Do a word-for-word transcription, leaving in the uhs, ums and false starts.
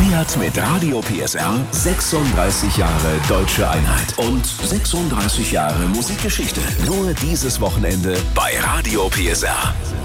feiert mit Radio P S R sechsunddreißig Jahre Deutsche Einheit und sechsunddreißig Jahre Musikgeschichte. Nur dieses Wochenende bei Radio P S R.